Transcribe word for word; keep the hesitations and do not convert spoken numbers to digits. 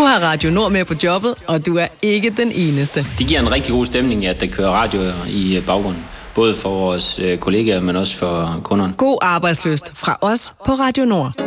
har Radio Nord med på jobbet, og du er ikke den eneste. Det giver en rigtig god stemning, at der kører radio i baggrunden. Både for vores kollegaer, men også for kunderne. God arbejdslyst fra os på Radio Nord.